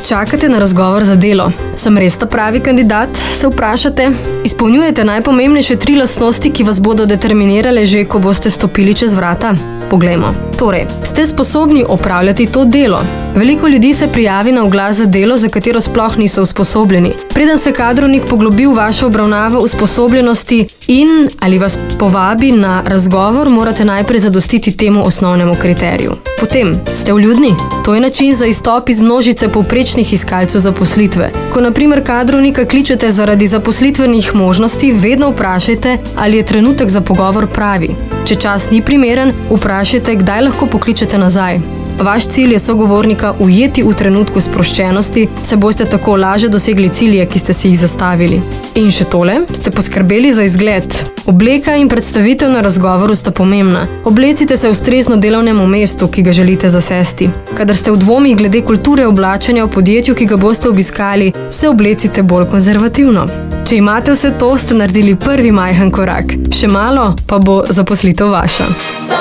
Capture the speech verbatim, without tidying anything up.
Čakate na razgovor za delo. Sem res ta pravi kandidat, se vprašate? Izpolnjujete najpomembnejše tri lastnosti, ki vas bodo determinirale že, ko boste stopili čez vrata? Poglejmo. Torej, ste sposobni opravljati to delo? Veliko ljudi se prijavi na oglas za delo, za katero sploh niso usposobljeni. Preden se kadrovnik poglobi v vašo obravnavo usposobljenosti in ali vas povabi na razgovor, morate najprej zadostiti temu osnovnemu kriteriju. Potem, ste vljudni? To je način za izstop iz množice povprečnih iskalcev zaposlitve. Ko na primer kadrovnika kličete zaradi zaposlitvenih možnosti, vedno vprašajte, ali je trenutek za pogovor pravi. Če čas ni primeren, vprašajte, kdaj lahko pokličete nazaj. Vaš cilj je sogovornika ujeti v trenutku sproščenosti, se boste tako lažje dosegli cilje, ki ste si jih zastavili. In še tole, ste poskrbeli za izgled. Obleka in predstavitev na razgovoru sta pomembna. Oblecite se v ustrezno delovnemu mestu, ki ga želite zasesti. Kadar ste v dvomih glede kulture oblačenja v podjetju, ki ga boste obiskali, se oblecite bolj konzervativno. Če imate vse to, ste naredili prvi majhen korak. Še malo, pa bo zaposlitev vaša.